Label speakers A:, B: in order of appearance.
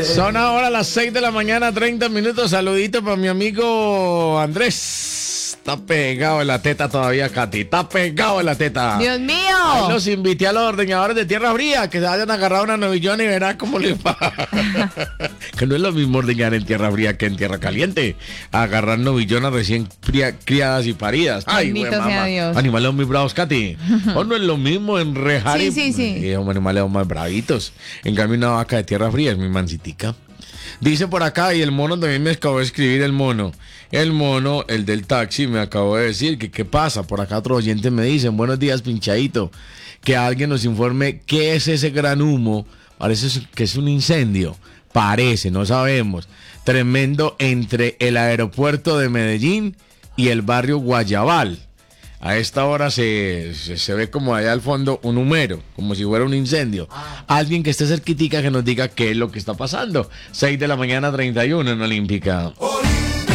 A: Son ahora las 6 de la mañana, 30 minutos. Saludito para mi amigo Andrés. Está pegado en la teta todavía, Katy. Está pegado en la teta.
B: ¡Dios mío!
A: Ahí los invité a los ordeñadores de tierra fría que se hayan agarrado una novillona y verán cómo les va. Que no es lo mismo ordeñar en tierra fría que en tierra caliente. Agarrar novillonas recién criadas y paridas. Ay, güey,
B: sea Dios.
A: Animales muy bravos, Katy. O no es lo mismo enrejar
B: Sí.
A: Son animales más bravitos. En cambio, una vaca de tierra fría es muy mansitica. Dice por acá, y el mono también me acabó de escribir el mono. El mono, el del taxi, me acabó de decir que qué pasa. Por acá otros oyentes me dicen, buenos días, pinchadito. Que alguien nos informe qué es ese gran humo. Parece que es un incendio. Parece, no sabemos. Tremendo entre el aeropuerto de Medellín y el barrio Guayabal. A esta hora se ve como allá al fondo un humero, como si fuera un incendio. Alguien que esté cerquitica que nos diga qué es lo que está pasando. 6 de la mañana, 31 en Olímpica.